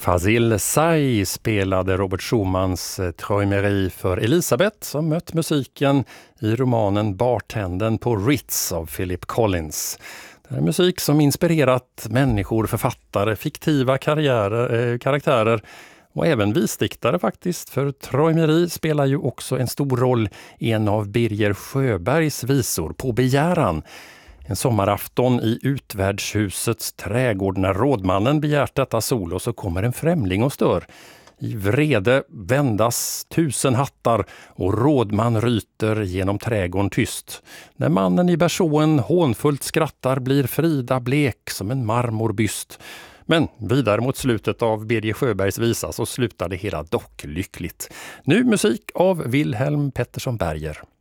Fazil Say spelade Robert Schumans Träumerie för Elisabeth som mött musiken i romanen Bartendern på Ritz av Philip Collins. Det är musik som inspirerat människor, författare, fiktiva karaktärer och även visdiktare faktiskt, för Träumerie spelar ju också en stor roll i en av Birger Sjöbergs visor, På begäran. En sommarafton i utvärdshusets trädgård när rådmannen begärt detta solo, så kommer en främling och stör. I vrede vändas 1000 hattar och rådman ryter genom trädgården tyst. När mannen i bersåen hånfullt skrattar blir Frida blek som en marmorbyst. Men vidare mot slutet av Birger Sjöbergs visa så slutar det hela dock lyckligt. Nu musik av Wilhelm Pettersson Berger.